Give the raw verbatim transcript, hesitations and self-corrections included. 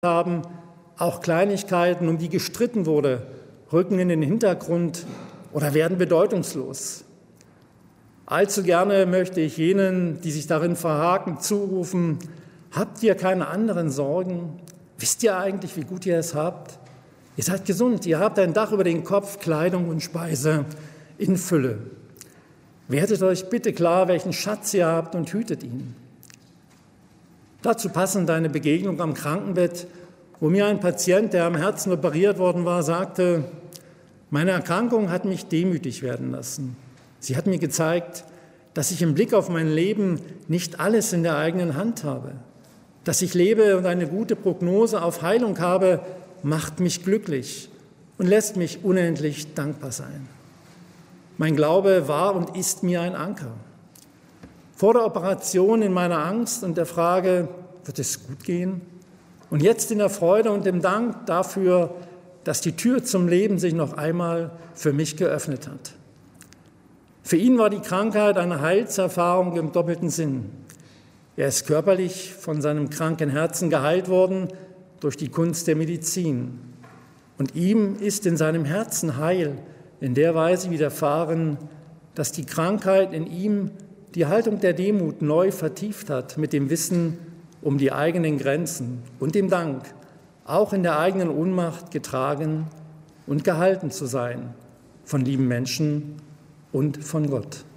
haben, auch Kleinigkeiten, um die gestritten wurde, rücken in den Hintergrund oder werden bedeutungslos. Allzu gerne möchte ich jenen, die sich darin verhaken, zurufen: Habt ihr keine anderen Sorgen? Wisst ihr eigentlich, wie gut ihr es habt? Ihr seid gesund, ihr habt ein Dach über den Kopf, Kleidung und Speise in Fülle. Werdet euch bitte klar, welchen Schatz ihr habt, und hütet ihn. Dazu passend eine Begegnung am Krankenbett, wo mir ein Patient, der am Herzen operiert worden war, sagte: Meine Erkrankung hat mich demütig werden lassen. Sie hat mir gezeigt, dass ich im Blick auf mein Leben nicht alles in der eigenen Hand habe. Dass ich lebe und eine gute Prognose auf Heilung habe, macht mich glücklich und lässt mich unendlich dankbar sein. Mein Glaube war und ist mir ein Anker. Vor der Operation in meiner Angst und der Frage, wird es gut gehen? Und jetzt in der Freude und dem Dank dafür, dass die Tür zum Leben sich noch einmal für mich geöffnet hat. Für ihn war die Krankheit eine Heilserfahrung im doppelten Sinn. Er ist körperlich von seinem kranken Herzen geheilt worden durch die Kunst der Medizin. Und ihm ist in seinem Herzen Heil in der Weise widerfahren, dass die Krankheit in ihm die Haltung der Demut neu vertieft hat mit dem Wissen um die eigenen Grenzen und dem Dank, auch in der eigenen Ohnmacht getragen und gehalten zu sein von lieben Menschen und von Gott.